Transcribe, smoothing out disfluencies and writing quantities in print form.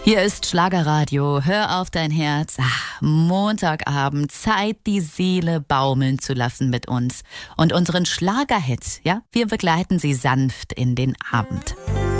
Hier ist Schlagerradio. Hör auf dein Herz. Montagabend. Zeit, die Seele baumeln zu lassen mit uns. Und unseren Schlagerhit, ja, wir begleiten sie sanft in den Abend.